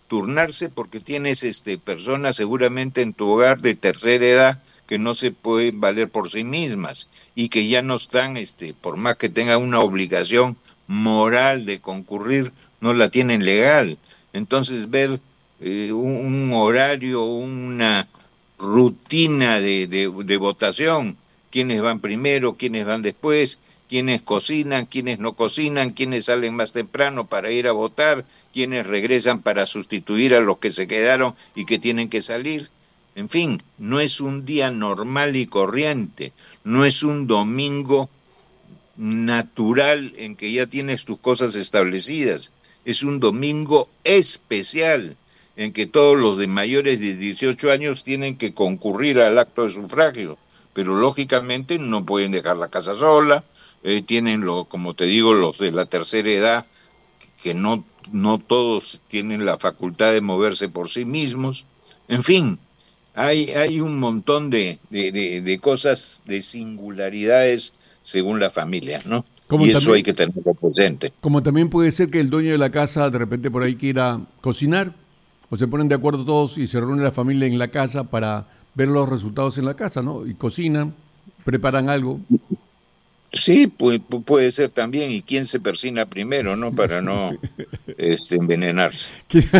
turnarse porque tienes personas seguramente en tu hogar de tercera edad que no se pueden valer por sí mismas y que ya no están, por más que tengan una obligación moral de concurrir, no la tienen legal. Entonces ver un horario, una rutina de votación, quiénes van primero, quiénes van después, quiénes cocinan, quiénes no cocinan, quiénes salen más temprano para ir a votar, quiénes regresan para sustituir a los que se quedaron y que tienen que salir. En fin, no es un día normal y corriente, no es un domingo natural en que ya tienes tus cosas establecidas, es un domingo especial en que todos los de mayores de 18 años tienen que concurrir al acto de sufragio, pero lógicamente no pueden dejar la casa sola, tienen, como te digo, los de la tercera edad, que no todos tienen la facultad de moverse por sí mismos, en fin, hay un montón de cosas, de singularidades según la familia, ¿no? Como Y eso también, hay que tenerlo presente. como también puede ser que el dueño de la casa de repente por ahí quiera cocinar, o se ponen de acuerdo todos y se reúne la familia en la casa para ver los resultados en la casa, ¿no? Y cocinan, preparan algo. Sí, puede ser también, y quién se persina primero, ¿no? Para no envenenarse.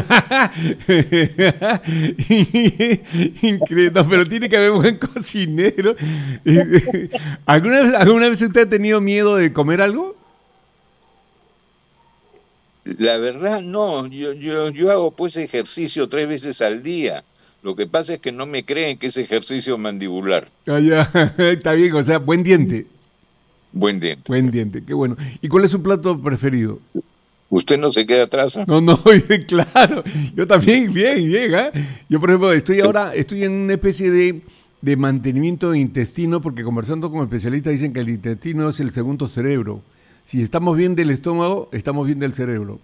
Increíble, no, pero tiene que haber un buen cocinero. ¿Alguna vez usted ha tenido miedo de comer algo? La verdad, no, yo hago pues ejercicio 3 veces al día. Lo que pasa es que no me creen que es ejercicio mandibular. Ah, ya, está bien, o sea, Buen diente, sí. buen diente, qué bueno. ¿Y cuál es su plato preferido? ¿Usted no se queda atrás? ¿Eh? No, no, claro, yo también, bien, bien, ¿ah? Yo, por ejemplo, estoy en una especie de mantenimiento de intestino, porque conversando con especialistas dicen que el intestino es el segundo cerebro. Si estamos bien del estómago, estamos bien del cerebro.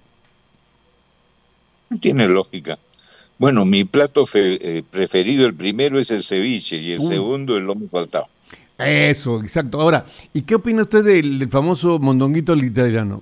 Tiene lógica. Bueno, mi plato preferido, el primero es el ceviche y el Uy, segundo el lomo saltado. eso, exacto. Ahora, ¿y qué opina usted del famoso mondonguito italiano?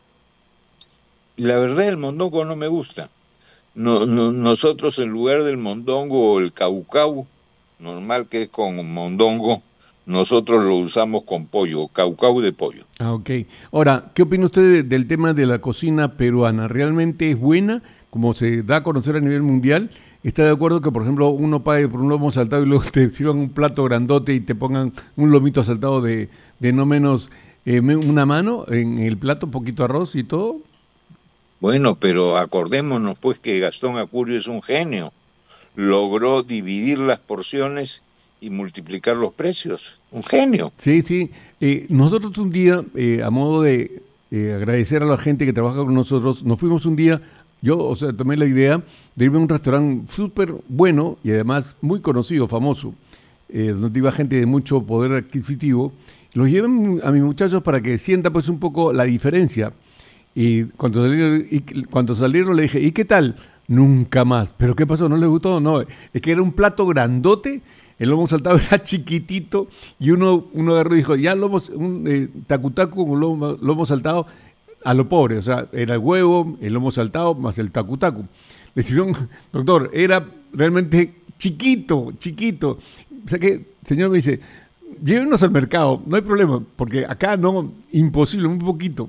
La verdad, el mondongo no me gusta. Nosotros en lugar del mondongo o el caucau, normal que es con mondongo, nosotros lo usamos con pollo, caucau de pollo. Ah, ok. Ahora, ¿qué opina usted del tema de la cocina peruana? ¿Realmente es buena, como se da a conocer a nivel mundial? ¿Está de acuerdo que, por ejemplo, uno pague por un lomo saltado y luego te sirvan un plato grandote y te pongan un lomito saltado de no menos una mano en el plato, un poquito arroz y todo? Bueno, pero acordémonos pues que Gastón Acurio es un genio. Logró dividir las porciones y multiplicar los precios. Un genio. Sí, sí. Nosotros un día, a modo de agradecer a la gente que trabaja con nosotros, nos fuimos un día, yo, o sea, tomé la idea de irme a un restaurante súper bueno y además muy conocido, famoso, donde iba gente de mucho poder adquisitivo. Los llevé a mis muchachos para que sientan pues un poco la diferencia. Cuando salieron le dije, ¿y qué tal? Nunca más. ¿Pero qué pasó? ¿No les gustó? No, es que era un plato grandote, el lomo saltado era chiquitito y uno agarró y dijo, ya tacu-tacu con lomo saltado a lo pobre, o sea, era el huevo, el lomo saltado más el tacu-tacu. Le hicieron, doctor, era realmente chiquito, chiquito. O sea que, señor me dice, llévenos al mercado, no hay problema, porque acá no, imposible, un poquito.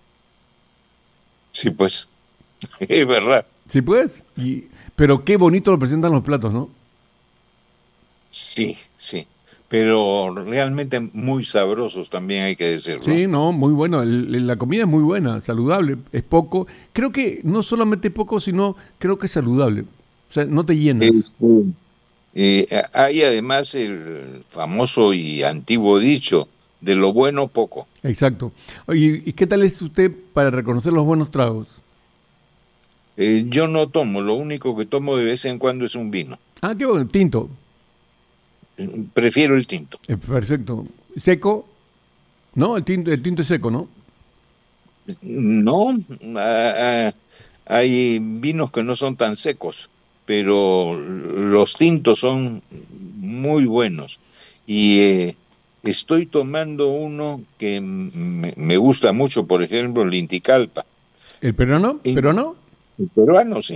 Sí, pues, es verdad. ¿Sí puedes? Pero qué bonito lo presentan los platos, ¿no? Sí, sí. Pero realmente muy sabrosos también hay que decirlo. Sí, no, muy bueno. La comida es muy buena, saludable, es poco. Creo que no solamente poco, sino creo que es saludable. O sea, no te llenas. Hay además el famoso y antiguo dicho, de lo bueno poco. Exacto. Oye, ¿y qué tal es usted para reconocer los buenos tragos? Yo no tomo, lo único que tomo de vez en cuando es un vino. Ah, qué bueno, tinto. Prefiero el tinto. Perfecto. ¿Seco? No, el tinto es seco, ¿no? No, hay vinos que no son tan secos, pero los tintos son muy buenos. Y estoy tomando uno que me gusta mucho, por ejemplo, el Inticalpa. ¿El peruano? Y ¿Peruano? el peruano, sí.